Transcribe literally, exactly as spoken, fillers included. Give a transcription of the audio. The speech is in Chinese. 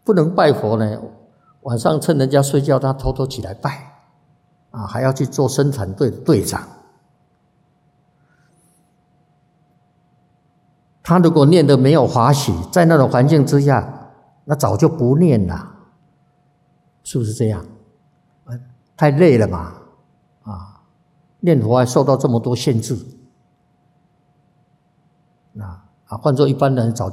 不能拜佛呢，晚上趁人家睡觉，他偷偷起来拜，啊，还要去做生产队的队长。他如果念得没有法喜，在那种环境之下，那早就不念了，是不是这样？太累了嘛，啊，念佛还受到这么多限制，那啊，换做一般人早就。